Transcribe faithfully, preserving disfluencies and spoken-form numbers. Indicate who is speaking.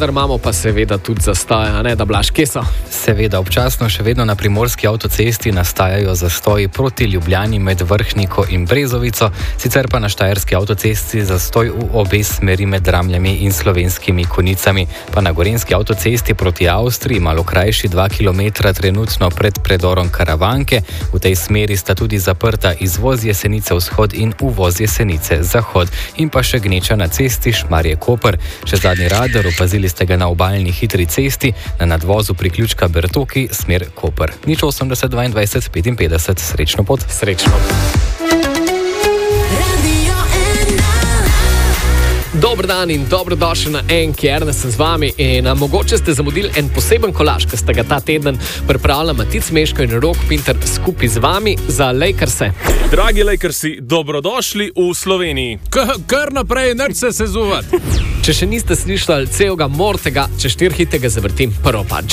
Speaker 1: vendar imamo pa seveda tudi zastoje, a ne, da Blaž, kje so?
Speaker 2: Seveda, občasno še vedno na primorski avtocesti nastajajo zastoji proti Ljubljani med Vrhniko in Brezovico, sicer pa na štajerski avtocesti zastoj v obe smeri med Dramljami in Slovenskimi Konjicami, pa na gorenjski avtocesti proti Avstriji, malo krajši dva kilometra trenutno pred predorom Karavanke. V tej smeri sta tudi zaprta izvoz Jesenice vzhod in uvoz Jesenice zahod in pa še gneča na cesti Šmarje-Koper. Še zadnji radar, opazili ste ga na obaljni hitri cesti, na nadvozu priključka Bertoki, smer Koper. Nič osemdeset dvaindvajset petinpetdeset, srečno pot.
Speaker 1: Srečno. Dober dan in dobrodošli na N K R, da sem z vami in a, mogoče ste zamudili en poseben kolaž, ki ste ga ta teden pripravili Matic Meško in Rok Pinter skupaj z vami za Lakerse.
Speaker 3: Dragi Lakersi, dobrodošli v Sloveniji.
Speaker 4: K- kar naprej, nič se sezuvati.
Speaker 1: Če še niste slišali celega, morate ga, če štirhite ga zavrtim prvo pa.